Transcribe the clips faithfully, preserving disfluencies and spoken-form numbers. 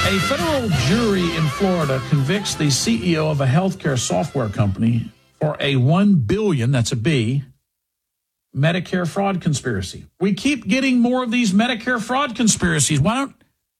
A federal jury in Florida convicts the C E O of a healthcare software company for a one billion dollars, that's a B, Medicare fraud conspiracy. We keep getting more of these Medicare fraud conspiracies. Why don't,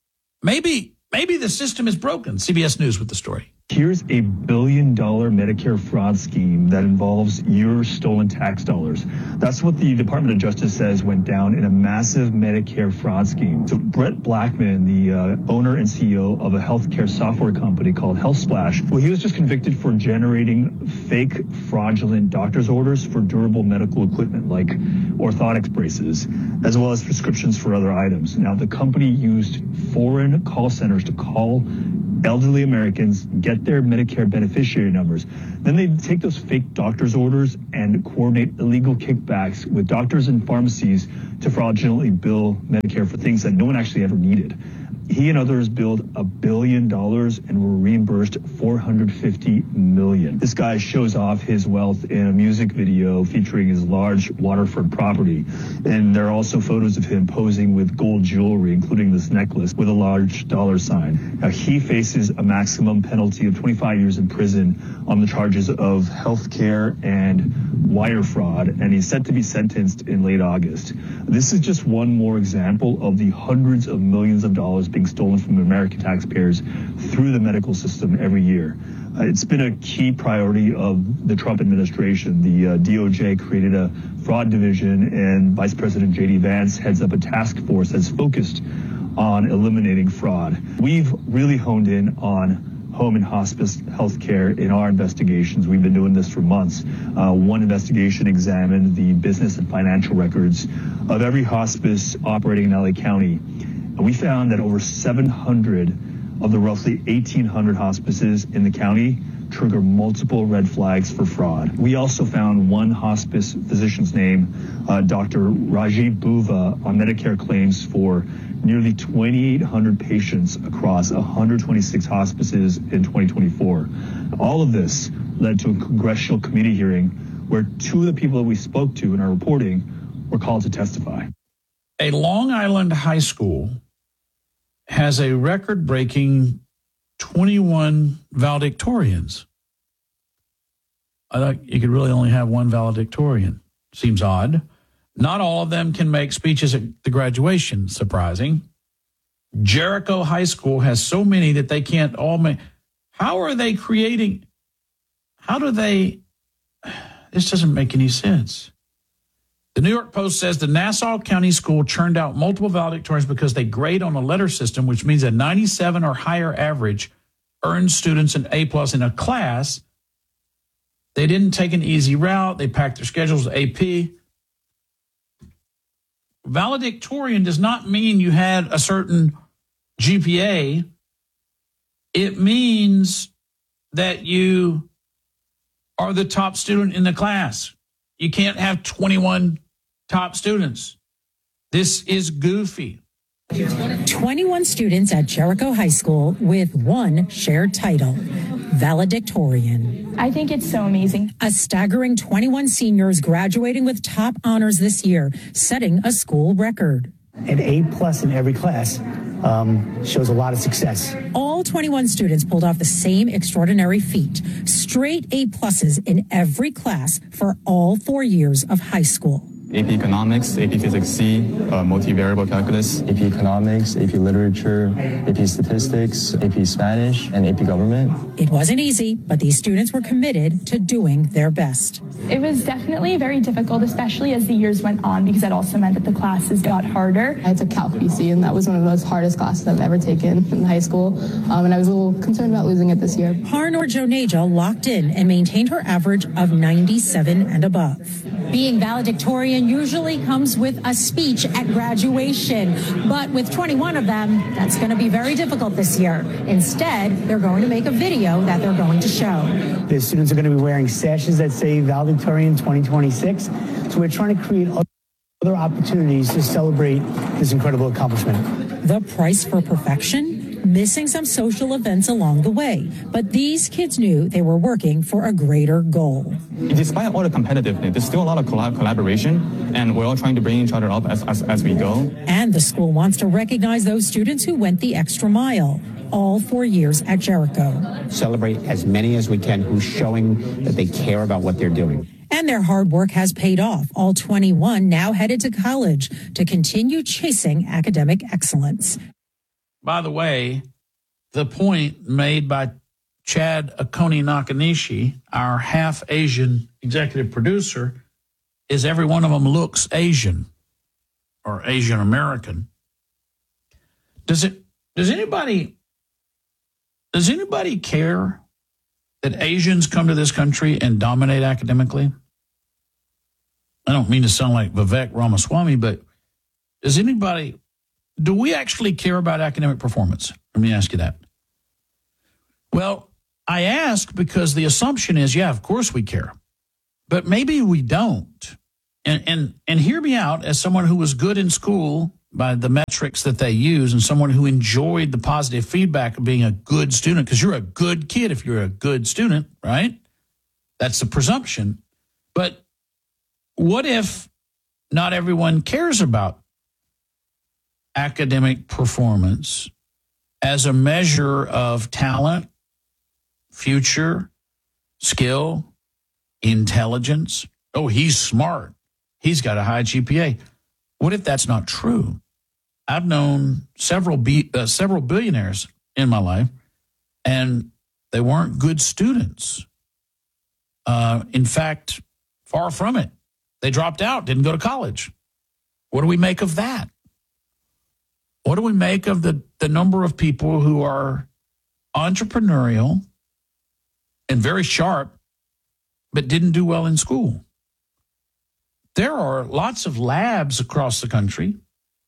maybe, maybe the system is broken. C B S News with the story. Here's a billion dollar Medicare fraud scheme that involves your stolen tax dollars. That's what the Department of Justice says went down in a massive Medicare fraud scheme. So Brett Blackman, the uh, owner and C E O of a healthcare software company called HealthSplash, well, he was just convicted for generating fake fraudulent doctor's orders for durable medical equipment like orthotics braces, as well as prescriptions for other items. Now, the company used foreign call centers to call elderly Americans, get their Medicare beneficiary numbers. Then they take those fake doctor's orders and coordinate illegal kickbacks with doctors and pharmacies to fraudulently bill Medicare for things that no one actually ever needed. He and others billed a billion dollars and were reimbursed four hundred fifty million. This guy shows off his wealth in a music video featuring his large waterfront property. And there are also photos of him posing with gold jewelry, including this necklace with a large dollar sign. Now, he faces a maximum penalty of twenty-five years in prison on the charges of healthcare and wire fraud, and he's set to be sentenced in late August. This is just one more example of the hundreds of millions of dollars being stolen from American taxpayers through the medical system every year. Uh, it's been a key priority of the Trump administration. The uh, D O J created a fraud division, and Vice President J D Vance heads up a task force that's focused on eliminating fraud. We've really honed in on home and hospice healthcare in our investigations. We've been doing this for months. Uh, one investigation examined the business and financial records of every hospice operating in L A County. And we found that over seven hundred of the roughly eighteen hundred hospices in the county trigger multiple red flags for fraud. We also found one hospice physician's name, uh, Doctor Rajiv Buva, on Medicare claims for nearly twenty-eight hundred patients across one hundred twenty-six hospices in twenty twenty-four. All of this led to a congressional committee hearing where two of the people that we spoke to in our reporting were called to testify. A Long Island high school has a record-breaking twenty-one valedictorians. I thought you could really only have one valedictorian. Seems odd. Not all of them can make speeches at the graduation. Surprising. Jericho High School has so many that they can't all make. How are they creating? How do they? This doesn't make any sense. The New York Post says the Nassau County School churned out multiple valedictorians because they grade on a letter system, which means a ninety-seven or higher average earns students an A plus in a class. They didn't take an easy route. They packed their schedules with A P. Valedictorian does not mean you had a certain G P A. It means that you are the top student in the class. You can't have twenty-one top students. This is goofy. twenty-one students at Jericho High School with one shared title, valedictorian. I think it's so amazing. A staggering twenty-one seniors graduating with top honors this year, setting a school record. An A plus in every class um, shows a lot of success. All twenty-one students pulled off the same extraordinary feat, straight A pluses in every class for all four years of high school. A P Economics, A P Physics C, uh, Multivariable Calculus, A P Economics, A P Literature, A P Statistics, A P Spanish, and A P Government. It wasn't easy, but these students were committed to doing their best. It was definitely very difficult, especially as the years went on, because that also meant that the classes got harder. I took Calc P C, and that was one of the most hardest classes I've ever taken in high school, um, and I was a little concerned about losing it this year. Harnor Joneja locked in and maintained her average of ninety-seven and above. Being valedictorian usually comes with a speech at graduation, but with twenty-one of them, that's going to be very difficult this year. Instead, they're going to make a video that they're going to show. The students are going to be wearing sashes that say valedictorian twenty twenty-six, so we're trying to create other opportunities to celebrate this incredible accomplishment. The price for perfection? missing some social events along the way. But these kids knew they were working for a greater goal. Despite all the competitiveness, there's still a lot of collab- collaboration, and we're all trying to bring each other up as, as, as we go. And the school wants to recognize those students who went the extra mile. All four years at Jericho. Celebrate as many as we can who's showing that they care about what they're doing. And their hard work has paid off. All twenty-one now headed to college to continue chasing academic excellence. By the way, the point made by Chad Akoni Nakanishi, our half Asian executive producer, is every one of them looks Asian or Asian American. Does it, does anybody, does anybody care that Asians come to this country and dominate academically? I don't mean to sound like Vivek Ramaswamy, but does anybody, do we actually care about academic performance? Let me ask you that. Well, I ask because the assumption is, yeah, of course we care, but maybe we don't. And and and hear me out as someone who was good in school by the metrics that they use and someone who enjoyed the positive feedback of being a good student, because you're a good kid if you're a good student, right? That's the presumption. But what if not everyone cares about academic performance as a measure of talent, future, skill, intelligence? Oh, he's smart. He's got a high G P A. What if that's not true? I've known several B, uh, several billionaires in my life, and they weren't good students. Uh, in fact, far from it. They dropped out, didn't go to college. What do we make of that? What do we make of the, the number of people who are entrepreneurial and very sharp, but didn't do well in school? There are lots of labs across the country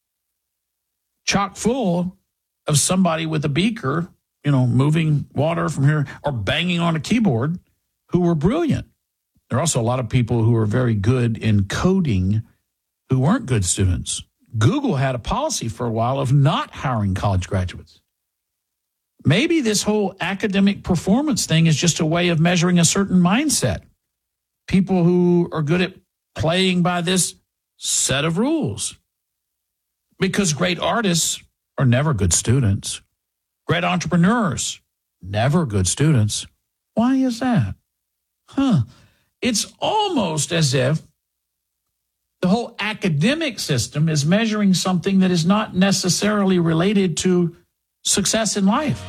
chock full of somebody with a beaker, you know, moving water from here or banging on a keyboard who were brilliant. There are also a lot of people who are very good in coding who weren't good students. Google had a policy for a while of not hiring college graduates. Maybe this whole academic performance thing is just a way of measuring a certain mindset. People who are good at playing by this set of rules. Because great artists are never good students. Great entrepreneurs, never good students. Why is that? Huh. It's almost as if the whole academic system is measuring something that is not necessarily related to success in life.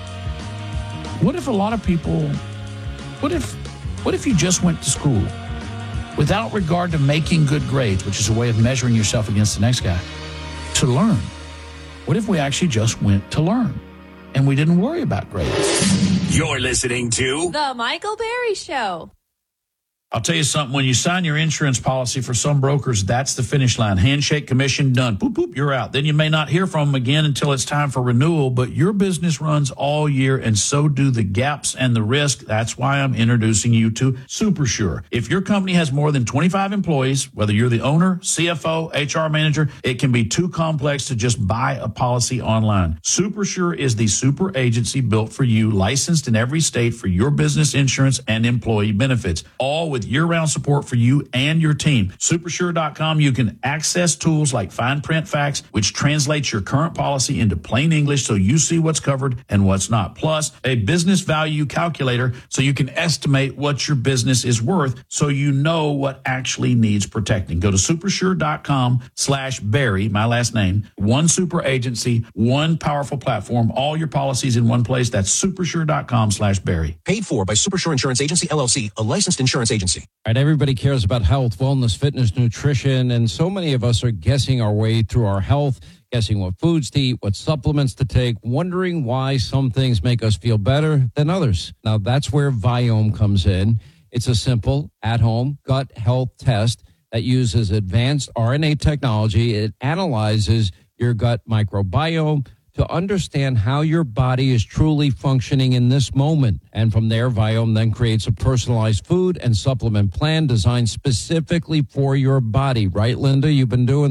What if a lot of people, what if, what if you just went to school without regard to making good grades, which is a way of measuring yourself against the next guy, to learn? What if we actually just went to learn and we didn't worry about grades? You're listening to The Michael Berry Show. I'll tell you something, when you sign your insurance policy for some brokers, that's the finish line. Handshake, commission, done. Boop, boop, you're out. Then you may not hear from them again until it's time for renewal, but your business runs all year, and so do the gaps and the risk. That's why I'm introducing you to SuperSure. If your company has more than twenty-five employees, whether you're the owner, C F O, H R manager, it can be too complex to just buy a policy online. SuperSure is the super agency built for you, licensed in every state for your business insurance and employee benefits, all with with year-round support for you and your team. Supersure dot com, you can access tools like fine print facts, which translates your current policy into plain English so you see what's covered and what's not. Plus, a business value calculator so you can estimate what your business is worth so you know what actually needs protecting. Go to supersure dot com slash Barry, my last name, one super agency, one powerful platform, all your policies in one place. That's supersure dot com slash Barry. Paid for by Supersure Insurance Agency, L L C, a licensed insurance agency. All right, everybody cares about health, wellness, fitness, nutrition, and so many of us are guessing our way through our health, guessing what foods to eat, what supplements to take, wondering why some things make us feel better than others. Now, that's where Viome comes in. It's a simple, at-home gut health test that uses advanced R N A technology. It analyzes your gut microbiome to understand how your body is truly functioning in this moment. And from there, Viome then creates a personalized food and supplement plan designed specifically for your body. Right, Linda? You've been doing this.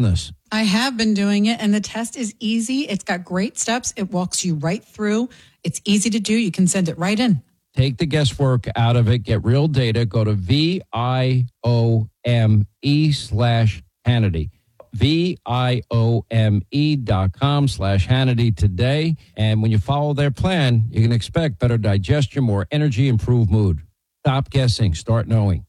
I have been doing it, and the test is easy. It's got great steps. It walks you right through. It's easy to do. You can send it right in. Take the guesswork out of it. Get real data. Go to V I O M E slash Hannity. V I O M E dot com slash Hannity today. And when you follow their plan, you can expect better digestion, more energy, improved mood. Stop guessing. Start knowing.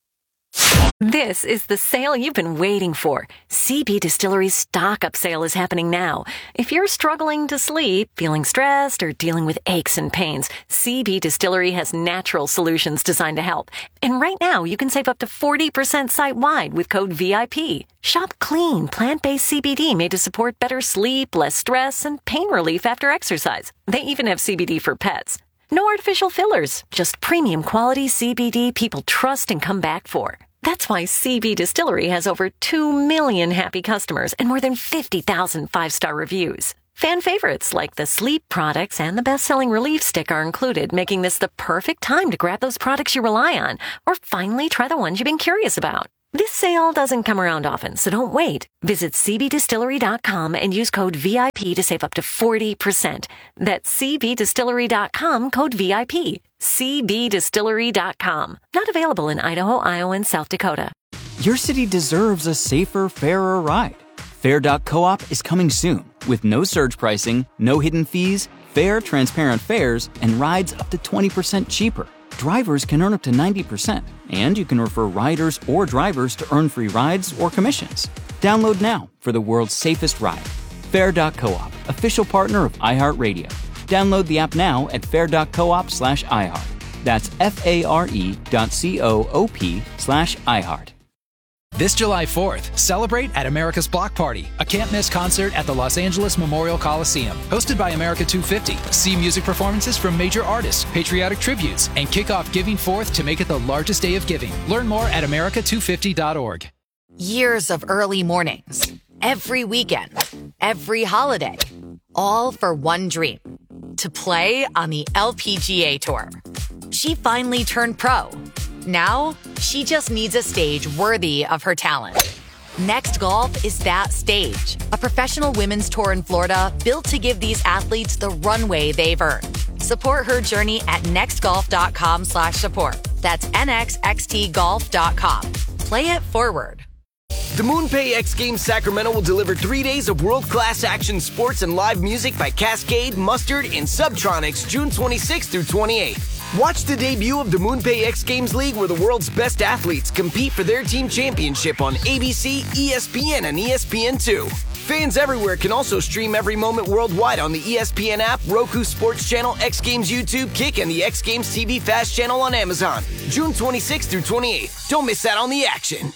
This is the sale you've been waiting for. C B Distillery's stock up sale is happening now. If you're struggling to sleep, feeling stressed, or dealing with aches and pains, C B Distillery has natural solutions designed to help. And right now, you can save up to forty percent site-wide with code V I P. Shop clean, plant-based C B D made to support better sleep, less stress, and pain relief after exercise. They even have C B D for pets. No artificial fillers, just premium quality C B D people trust and come back for. That's why C B Distillery has over two million happy customers and more than fifty thousand five-star reviews. Fan favorites like the sleep products and the best-selling relief stick are included, making this the perfect time to grab those products you rely on or finally try the ones you've been curious about. This sale doesn't come around often, so don't wait. Visit C B distillery dot com and use code V I P to save up to forty percent. That's C B distillery dot com, code V I P. C B distillery dot com. Not available in Idaho, Iowa, and South Dakota. Your city deserves a safer, fairer ride. Fair dot coop is coming soon with no surge pricing, no hidden fees, fair, transparent fares, and rides up to twenty percent cheaper. Drivers can earn up to ninety percent, and you can refer riders or drivers to earn free rides or commissions. Download now for the world's safest ride. Fair dot coop, official partner of iHeartRadio. Download the app now at fair dot coop slash iHeart. That's F-A-R-E dot C-O-O-P slash iHeart. This July fourth, celebrate at America's Block Party, a can't-miss concert at the Los Angeles Memorial Coliseum. Hosted by America two fifty. See music performances from major artists, patriotic tributes, and kick off Giving Fourth to make it the largest day of giving. Learn more at America two fifty dot org. Years of early mornings, every weekend, every holiday, all for one dream, to play on the L P G A Tour. She finally turned pro. Now, she just needs a stage worthy of her talent. Next Golf is that stage, a professional women's tour in Florida built to give these athletes the runway they've earned. Support her journey at nextgolf.com slash support. That's N X X T golf dot com. Play it forward. The MoonPay X Games Sacramento will deliver three days of world-class action sports and live music by Cascade, Mustard, and Subtronics June twenty-sixth through twenty-eighth. Watch the debut of the MoonPay X Games League where the world's best athletes compete for their team championship on A B C, E S P N, and E S P N two. Fans everywhere can also stream every moment worldwide on the E S P N app, Roku Sports Channel, X Games YouTube, Kick, and the X Games T V Fast Channel on Amazon. June twenty-sixth through twenty-eighth. Don't miss out on the action.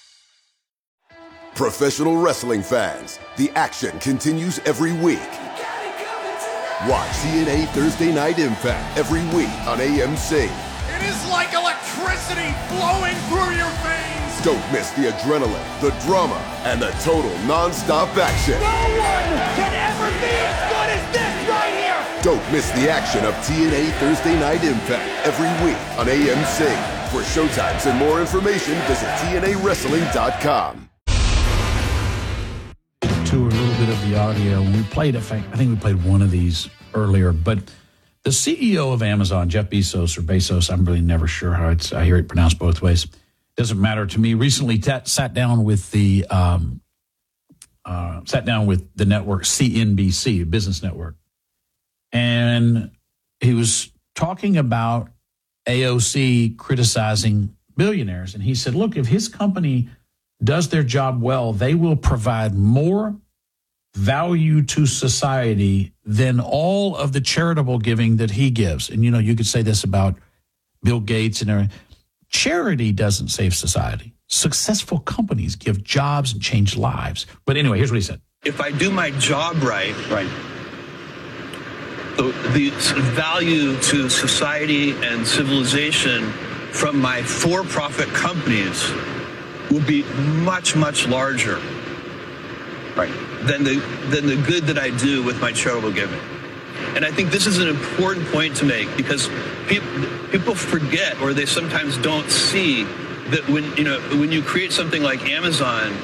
Professional wrestling fans, the action continues every week. Watch T N A Thursday Night Impact every week on A M C. It is like electricity flowing through your veins. Don't miss the adrenaline, the drama, and the total non-stop action. No one can ever be as good as this right here. Don't miss the action of T N A Thursday Night Impact every week on A M C. For showtimes and more information, visit T N A wrestling dot com. To a little bit of the audio, and we played, in fact, I think we played one of these earlier, but the C E O of Amazon, Jeff Bezos, or Bezos, I'm really never sure how it's, I hear it pronounced both ways. Doesn't matter to me. Recently t- sat down with the, um, uh, sat down with the network C N B C, Business Network, and he was talking about A O C criticizing billionaires, and he said, look, if his company does their job well, they will provide more value to society than all of the charitable giving that he gives. And, you know, you could say this about Bill Gates and everything. Charity doesn't save society. Successful companies give jobs and change lives. But anyway, here's what he said. If I do my job right, right, the, the value to society and civilization from my for-profit companies will be much, much larger, right, than the than the good that I do with my charitable giving. And I think this is an important point to make because people people forget, or they sometimes don't see, that when you know when you create something like Amazon,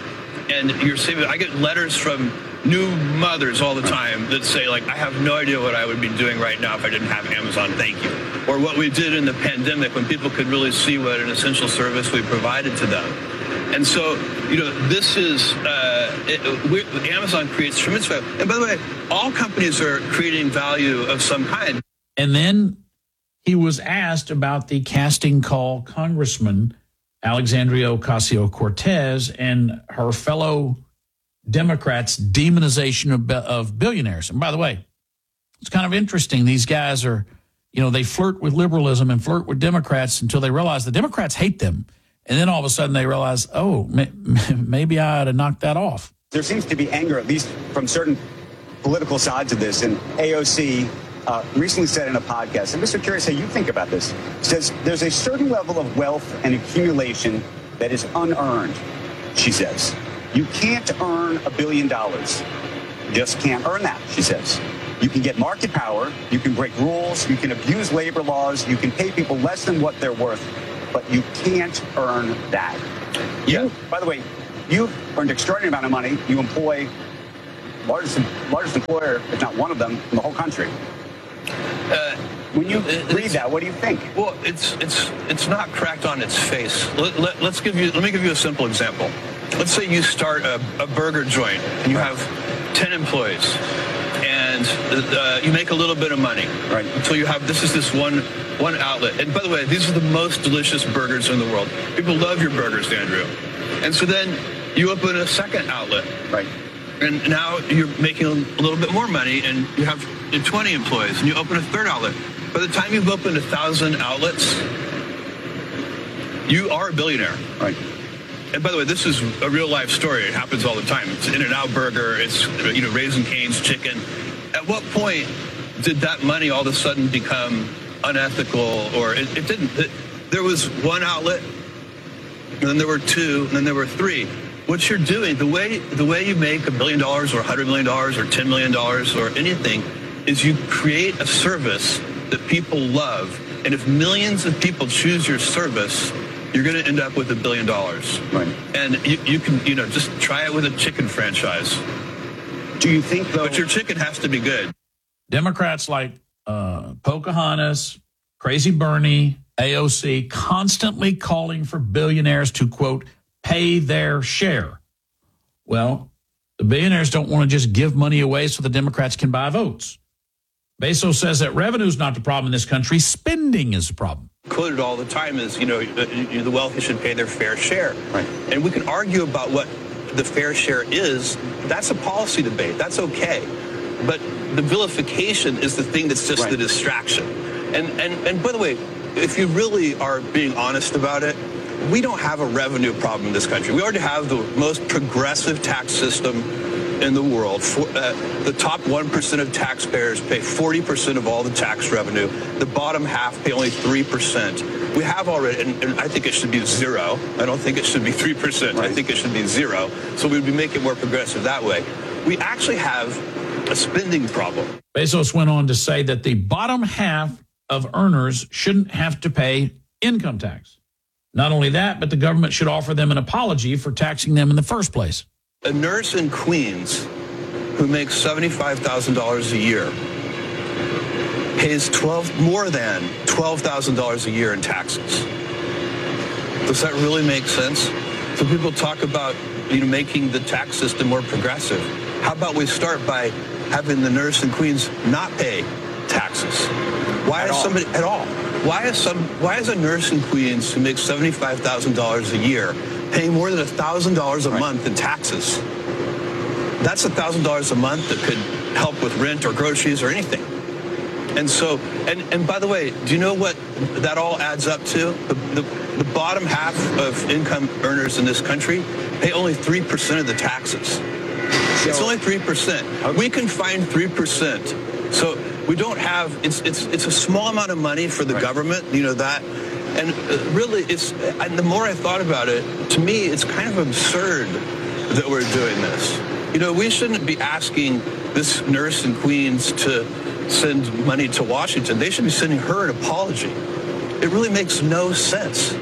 and you're saving. I get letters from new mothers all the time that say, like, I have no idea what I would be doing right now if I didn't have Amazon. Thank you. Or what we did in the pandemic when people could really see what an essential service we provided to them. And so, you know, this is, uh, it, we, Amazon creates tremendous value. And by the way, all companies are creating value of some kind. And then he was asked about the casting call congressman, Alexandria Ocasio-Cortez, and her fellow Democrats' demonization of, of billionaires. And by the way, it's kind of interesting. These guys are, you know, they flirt with liberalism and flirt with Democrats until they realize the Democrats hate them. And then all of a sudden they realize, oh, may, maybe I ought to knock that off. There seems to be anger, at least from certain political sides of this. And A O C uh, recently said in a podcast, and Mister Curious how you think about this, says there's a certain level of wealth and accumulation that is unearned, she says. You can't earn a billion dollars. You just can't earn that, she says. You can get market power, you can break rules, you can abuse labor laws, you can pay people less than what they're worth, but you can't earn that. Yeah. You, by the way, you've earned an extraordinary amount of money. You employ largest largest employer, if not one of them, in the whole country. Uh, when you read that, what do you think? Well, it's it's it's not correct on its face. Let, let, let's give you. Let me give you a simple example. Let's say you start a, a burger joint and you have ten employees, and uh, you make a little bit of money, right? Until you have this is this one one outlet. And by the way, these are the most delicious burgers in the world. People love your burgers, Andrew. And so then you open a second outlet, right? And now you're making a little bit more money, and you have twenty employees, and you open a third outlet. By the time you've opened a thousand outlets, you are a billionaire, right? And by the way, this is a real life story. It happens all the time. It's In-N-Out Burger. It's, you know, Raising Cane's chicken. At what point did that money all of a sudden become unethical? Or it, it didn't. It, there was one outlet, and then there were two, and then there were three. What you're doing, the way the way you make a billion dollars or a hundred million dollars or ten million dollars or anything, is you create a service that people love. And if millions of people choose your service, you're going to end up with a billion dollars. Right. And you, you can, you know, just try it with a chicken franchise. Do you think, though? But your chicken has to be good. Democrats like uh, Pocahontas, Crazy Bernie, A O C, constantly calling for billionaires to, quote, pay their share. Well, the billionaires don't want to just give money away so the Democrats can buy votes. Bezos says that revenue is not the problem in this country. Spending is the problem. Quoted all the time is, you know, the, the wealthy should pay their fair share. Right. And we can argue about what the fair share is. That's a policy debate. That's okay. But the vilification is the thing that's just right. the distraction. And, and, and by the way, if you really are being honest about it, we don't have a revenue problem in this country. We already have the most progressive tax system in the world. For, uh, the top one percent of taxpayers pay forty percent of all the tax revenue. The bottom half pay only three percent. We have already, and, and I think it should be zero. I don't think it should be three percent. Right. I think it should be zero. So we'd be making it more progressive that way. We actually have a spending problem. Bezos went on to say that the bottom half of earners shouldn't have to pay income tax. Not only that, but the government should offer them an apology for taxing them in the first place. A nurse in Queens who makes seventy-five thousand dollars a year pays twelve more than twelve thousand dollars a year in taxes. Does that really make sense? So people talk about, you know, making the tax system more progressive. How about we start by having the nurse in Queens not pay taxes? Why is somebody at all? Why is some? Why is a nurse in Queens who makes seventy-five thousand dollars a year paying more than one thousand dollars a right. month in taxes? That's one thousand dollars a month that could help with rent or groceries or anything. And so, and, and by the way, do you know what that all adds up to? The, the, the bottom half of income earners in this country pay only three percent of the taxes. So, it's only three percent. Okay. We can find three percent. So we don't have, it's it's it's a small amount of money for the right. government, you know that. And really, it's, and the more I thought about it, to me, it's kind of absurd that we're doing this. You know, we shouldn't be asking this nurse in Queens to send money to Washington. They should be sending her an apology. It really makes no sense.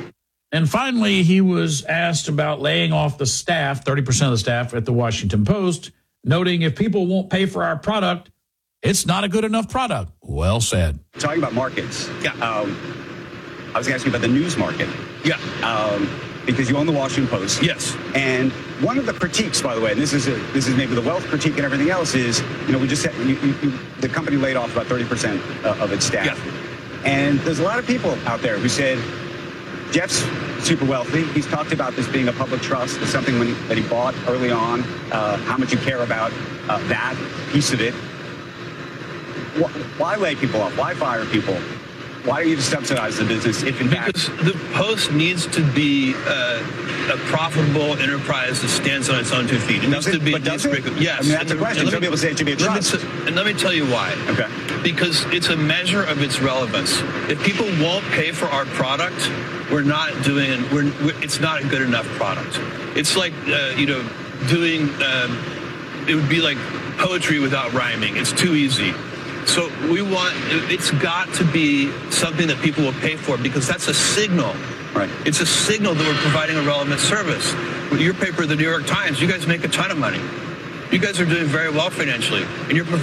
And finally, he was asked about laying off the staff, thirty percent of the staff at the Washington Post, noting if people won't pay for our product, it's not a good enough product. Well said. Talking about markets. Yeah. Um, I was asking about the news market. Yeah. Um, because you own the Washington Post. Yes. And one of the critiques, by the way, and this is a, this is maybe the wealth critique and everything else, is, you know, we just said you, you, you, the company laid off about thirty percent of its staff. Yeah. And there's a lot of people out there who said, Jeff's super wealthy. He's talked about this being a public trust. It's something when he, that he bought early on, uh, how much you care about uh, that piece of it. Why, why lay people off? Why fire people? Why don't you just subsidize the business if in because fact... the Post needs to be uh, a profitable enterprise that stands on its own two feet. It does needs it? to be... But does it? Yes. I mean, that's a question. And Some people say it should be a trust. Let me, and let me tell you why. Okay. Because it's a measure of its relevance. If people won't pay for our product, we're not doing... We're, we're, it's not a good enough product. It's like, uh, you know, doing... Um, it would be like poetry without rhyming. It's too easy. So we want, it's got to be something that people will pay for because that's a signal. Right. It's a signal that we're providing a relevant service. With your paper, the New York Times, you guys make a ton of money. You guys are doing very well financially, and you're